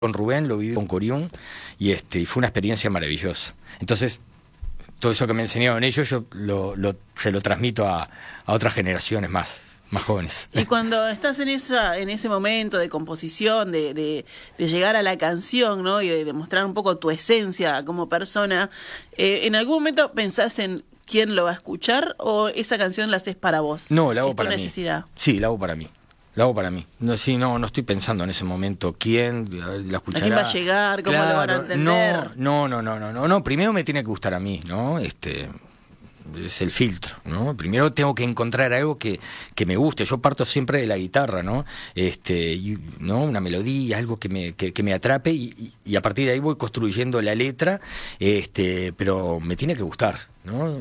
con Rubén, lo viví con Coriún y fue una experiencia maravillosa. Entonces, todo eso que me enseñaron ellos, yo se lo transmito a otras generaciones más jóvenes. Y cuando estás en ese momento de composición, de llegar a la canción, ¿no? Y de demostrar un poco tu esencia como persona, ¿en algún momento pensás en quién lo va a escuchar o esa canción la haces para vos? No, la hago para mí. ¿Es tu necesidad? Sí, la hago para mí. La hago para mí. No estoy pensando en ese momento quién la escuchará. ¿A quién va a llegar? ¿Cómo lo van a entender? No. Primero me tiene que gustar a mí, ¿no? Es el filtro, ¿no? Primero tengo que encontrar algo que me guste. Yo parto siempre de la guitarra, ¿no? ¿No? Una melodía, algo que me atrape y a partir de ahí voy construyendo la letra, pero me tiene que gustar, ¿no?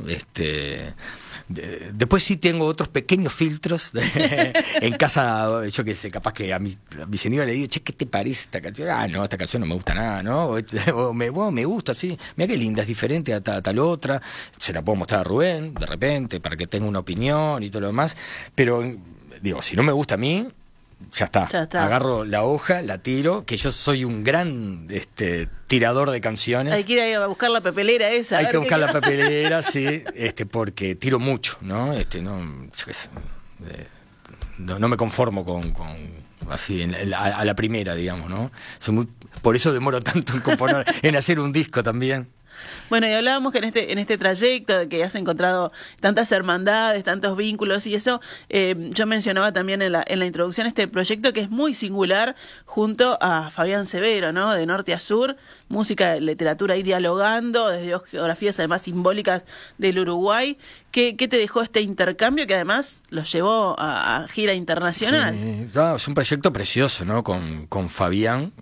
Después sí tengo otros pequeños filtros en casa, yo qué sé, capaz que a mi señora le digo, che, ¿qué te parece esta canción? Ah, no, esta canción no me gusta nada, ¿no? O me gusta, sí, mira qué linda, es diferente a tal otra, se la puedo mostrar a Rubén, de repente, para que tenga una opinión y todo lo demás, pero, digo, si no me gusta a mí, ya está. Agarro la hoja, la tiro, que yo soy un gran tirador de canciones. Hay que ir a buscar la papelera esa. Hay que buscar la papelera, sí, porque tiro mucho, ¿no? Yo qué sé, no me conformo con así a la primera, digamos, ¿no? Por eso demoro tanto en componer, en hacer un disco también. Bueno, y hablábamos que en este trayecto que has encontrado tantas hermandades, tantos vínculos y eso, yo mencionaba también en la introducción este proyecto que es muy singular junto a Fabián Severo, ¿no? De norte a sur, música, literatura ahí dialogando, desde dos geografías además simbólicas del Uruguay. ¿Qué te dejó este intercambio que además los llevó a gira internacional? Sí, es un proyecto precioso, ¿no? Con Fabián,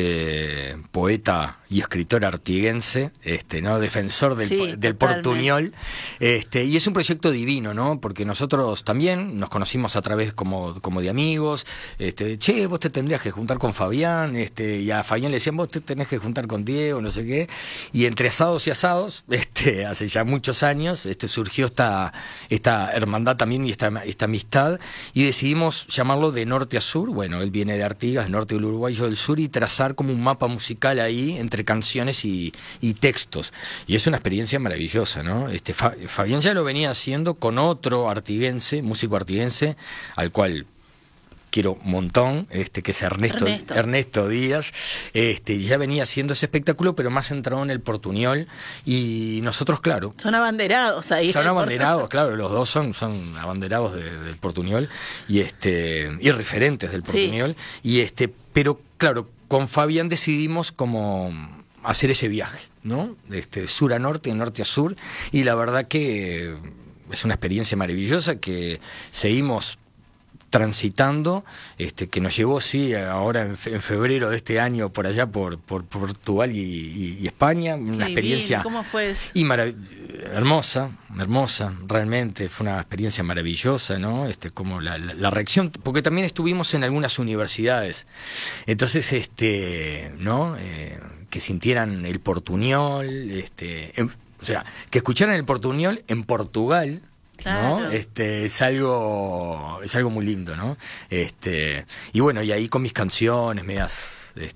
poeta y escritor artiguense, ¿no? Defensor del portuñol, y es un proyecto divino, ¿no? Porque nosotros también nos conocimos a través como de amigos, che, vos te tendrías que juntar con Fabián, y a Fabián le decían, vos te tenés que juntar con Diego, no sé qué, y entre asados y asados, hace ya muchos años, surgió esta hermandad también y esta amistad, y decidimos llamarlo de norte a sur. Bueno, él viene de Artigas, norte del Uruguay, yo del sur, y trazar como un mapa musical ahí entre canciones y textos, y es una experiencia maravillosa, ¿no? Fabián ya lo venía haciendo con otro artiguense, músico artiguense, al cual quiero un montón, que es Ernesto Díaz, ya venía haciendo ese espectáculo, pero más centrado en el portuñol, y nosotros, claro. Son abanderados ahí. Son abanderados, claro, los dos son abanderados del portuñol, y referentes del portuñol, sí. Pero claro, con Fabián decidimos como hacer ese viaje, ¿no? De sur a norte, de norte a sur, y la verdad que es una experiencia maravillosa que seguimos transitando, que nos llevó, sí, ahora en febrero de este año por allá por Portugal y España, una experiencia bien. ¿Cómo fue eso? hermosa, realmente fue una experiencia maravillosa, ¿no? Como la reacción, porque también estuvimos en algunas universidades, entonces, ¿no? Que sintieran el portuñol, o sea, que escucharan el portuñol en Portugal. Claro. ¿No? Es algo muy lindo, ¿no? Y bueno, y ahí con mis canciones medias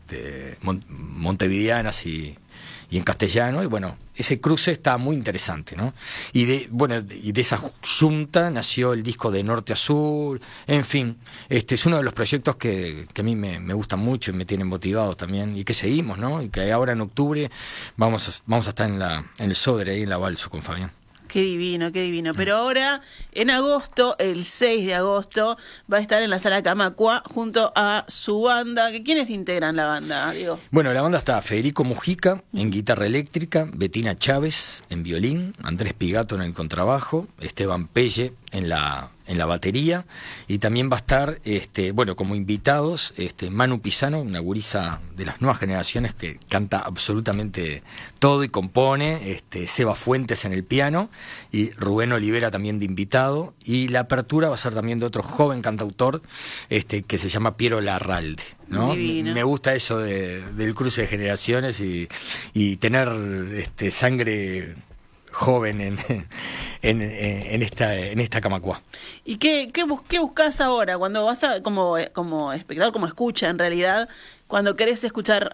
montevideanas y en castellano, y bueno, ese cruce está muy interesante, ¿no? Y de esa junta nació el disco de Norte a Sur, en fin, es uno de los proyectos que a mí me gustan mucho y me tienen motivado también, y que seguimos, ¿no? Y que ahora en octubre vamos a estar en el Sodre, ahí en la Balso con Fabián. Qué divino. Pero ahora, en agosto, el 6 de agosto, va a estar en la Sala Camacua junto a su banda. ¿Quiénes integran la banda, Diego? Bueno, la banda está Federico Mujica en guitarra eléctrica, Betina Chávez en violín, Andrés Pigato en el contrabajo, Esteban Pelle en la batería, y también va a estar, como invitados, Manu Pisano, una gurisa de las nuevas generaciones que canta absolutamente todo y compone, Seba Fuentes en el piano, y Rubén Olivera también de invitado, y la apertura va a ser también de otro joven cantautor, que se llama Piero Larralde, ¿no? Me gusta eso del cruce de generaciones y tener sangre joven en esta Camacua. ¿Y qué buscas ahora cuando vas como espectador, como escucha en realidad, cuando querés escuchar